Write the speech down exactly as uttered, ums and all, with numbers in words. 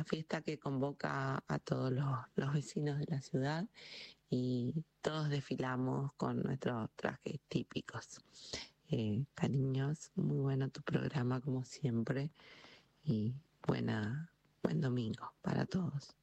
una fiesta que convoca a todos los, los vecinos de la ciudad y todos desfilamos con nuestros trajes típicos. Eh, cariños, muy bueno tu programa como siempre y buena, buen domingo para todos.